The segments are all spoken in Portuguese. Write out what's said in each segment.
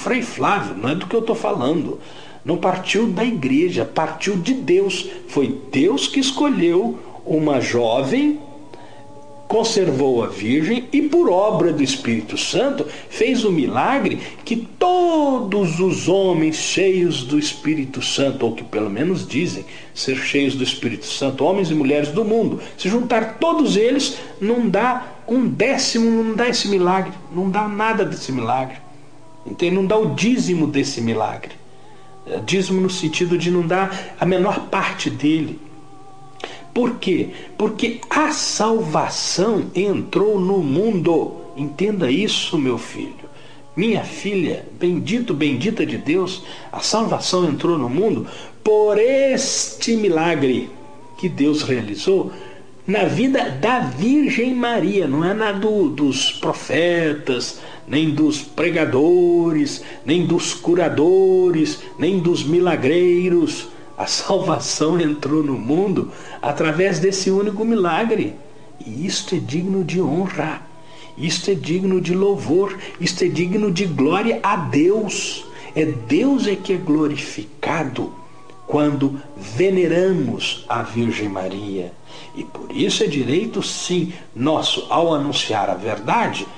Frei Flávio, não é do que eu estou falando. Não partiu da igreja, partiu de Deus. Foi Deus que escolheu uma jovem, conservou a virgem e, por obra do Espírito Santo, fez o milagre que todos os homens cheios do Espírito Santo, ou que pelo menos dizem ser cheios do Espírito Santo, homens e mulheres do mundo, se juntar todos eles, não dá um décimo, não dá esse milagre, não dá nada desse milagre, entende? Não dá o dízimo desse milagre. Dízimo no sentido de não dar a menor parte dele. Por quê? Porque a salvação entrou no mundo. Entenda isso, meu filho. Minha filha, bendito, bendita de Deus, a salvação entrou no mundo por este milagre que Deus realizou na vida da Virgem Maria. Não é na dos profetas, nem dos pregadores, nem dos curadores, nem dos milagreiros. A salvação entrou no mundo através desse único milagre. E isto é digno de honra, isto é digno de louvor, isto é digno de glória a Deus. Deus que é glorificado quando veneramos a Virgem Maria. E por isso é direito, sim, nosso, ao anunciar a verdade,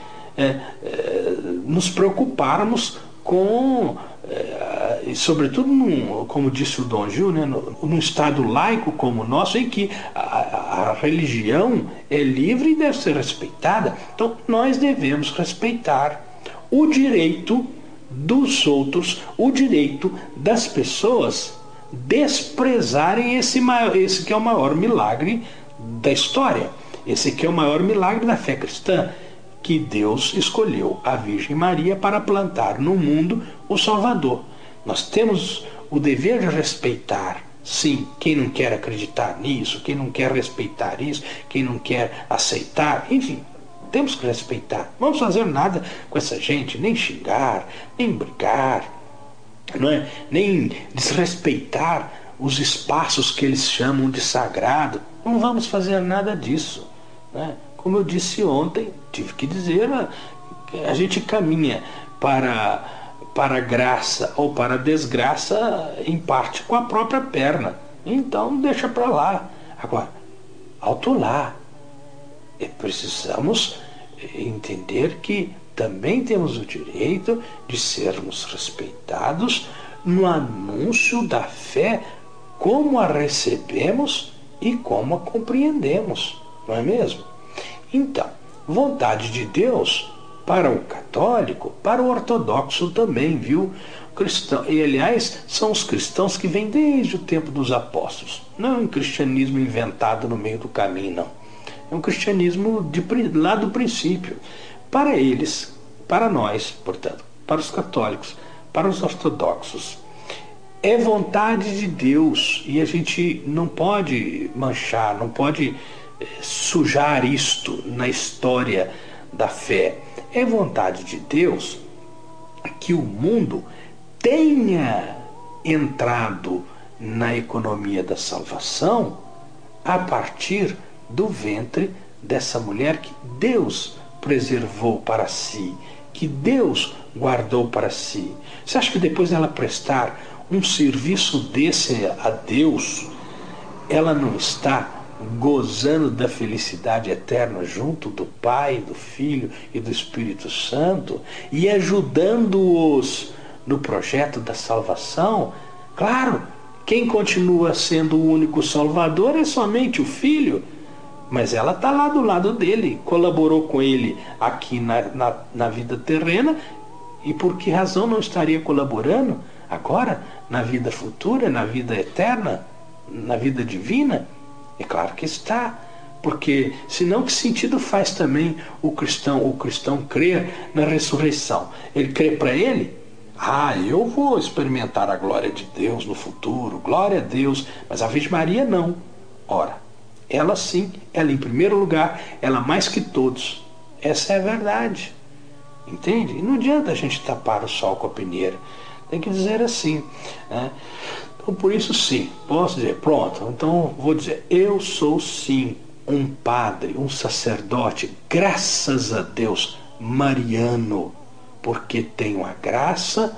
nos preocuparmos com... e sobretudo, como disse o Dom Gil, num estado laico como o nosso, em que a religião é livre e deve ser respeitada. Então nós devemos respeitar o direito dos outros, o direito das pessoas desprezarem esse que é o maior milagre da história, esse que é o maior milagre da fé cristã, que Deus escolheu a Virgem Maria para plantar no mundo o Salvador. Nós temos o dever de respeitar, sim, quem não quer acreditar nisso, quem não quer respeitar isso, quem não quer aceitar, enfim, temos que respeitar. Não vamos fazer nada com essa gente, nem xingar, nem brigar, não é? Nem desrespeitar os espaços que eles chamam de sagrado. Não vamos fazer nada disso, né? Como eu disse ontem, tive que dizer, a gente caminha para a graça ou para a desgraça, em parte, com a própria perna. Então, deixa para lá. Agora, alto lá. Precisamos entender que também temos o direito de sermos respeitados no anúncio da fé, como a recebemos e como a compreendemos. Não é mesmo? Então, vontade de Deus para o católico, para o ortodoxo também, viu? Cristão, e aliás, são os cristãos que vêm desde o tempo dos apóstolos. Não é um cristianismo inventado no meio do caminho, não. É um cristianismo lá do princípio. Para eles, para nós, portanto, para os católicos, para os ortodoxos, é vontade de Deus, e a gente não pode manchar, não pode sujar isto na história da fé. É vontade de Deus que o mundo tenha entrado na economia da salvação a partir do ventre dessa mulher que Deus preservou para si, que Deus guardou para si. Você acha que depois dela prestar um serviço desse a Deus, ela não está gozando da felicidade eterna junto do Pai, do Filho e do Espírito Santo, e ajudando-os no projeto da salvação? Claro, quem continua sendo o único Salvador é somente o Filho, mas ela está lá do lado dele, colaborou com ele aqui na vida terrena, e por que razão não estaria colaborando agora na vida futura, na vida eterna, na vida divina? É claro que está, porque senão que sentido faz também o cristão crer na ressurreição? Ele crê para ele? Eu vou experimentar a glória de Deus no futuro, glória a Deus, mas a Virgem Maria não. Ora, ela sim, ela em primeiro lugar, ela mais que todos. Essa é a verdade, entende? E não adianta a gente tapar o sol com a peneira, tem que dizer assim, né? Então, por isso, sim, posso dizer, pronto, então vou dizer, eu sou sim um padre, um sacerdote, graças a Deus, mariano, porque tenho a graça